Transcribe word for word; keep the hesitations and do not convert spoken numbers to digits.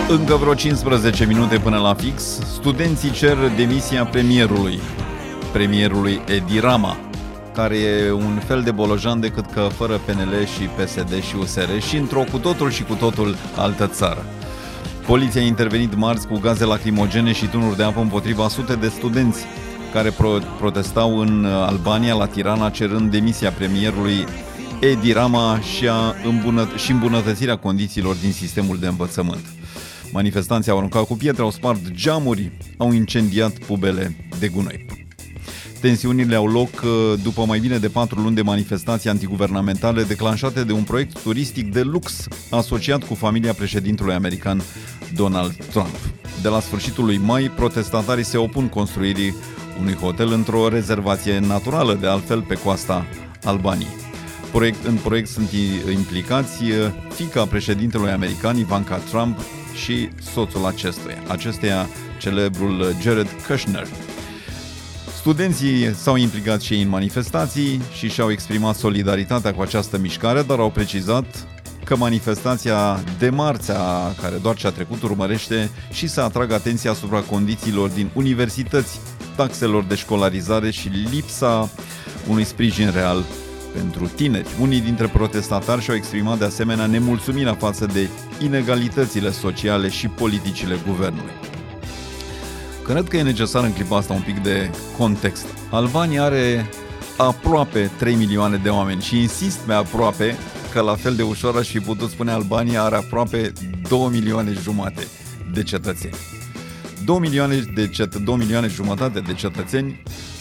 Încă vreo cincisprezece minute până la fix. Studenții cer demisia premierului Premierului Edi Rama, care e un fel de bolojan decât că fără P N L și P S D și U S R și într-o cu totul și cu totul altă țară. Poliția a intervenit marți cu gaze lacrimogene și tunuri de apă împotriva sute de studenți care pro- protestau în Albania, la Tirana, cerând demisia premierului Edi Rama și, a îmbunăt- și îmbunătățirea condițiilor din sistemul de învățământ. Manifestanții au aruncat cu pietre, au spart geamuri, au incendiat pubele de gunoi. Tensiunile au loc după mai bine de patru luni de manifestații antiguvernamentale declanșate de un proiect turistic de lux asociat cu familia președintelui american Donald Trump. De la sfârșitul lui mai, protestatarii se opun construirii unui hotel într-o rezervație naturală, de altfel pe coasta Albaniei. Proiect, în proiect sunt implicați fiica președintelui american Ivanka Trump și soțul acestuia, acesteia celebrul Jared Kushner. Studenții s-au implicat și ei în manifestații și și-au exprimat solidaritatea cu această mișcare, dar au precizat că manifestația de marțea, care doar ce a trecut, urmărește și să atragă atenția asupra condițiilor din universități, taxelor de școlarizare și lipsa unui sprijin real pentru tineri. Unii dintre protestatari și-au exprimat de asemenea nemulțumirea față de inegalitățile sociale și politicile guvernului. Cred că e necesar în clipa asta un pic de context. Albania are aproape trei milioane de oameni și insist pe aproape, că la fel de ușor aș fi putut spune Albania are aproape două milioane jumate de cetățeni. două milioane, de cet- două milioane jumătate de cetățeni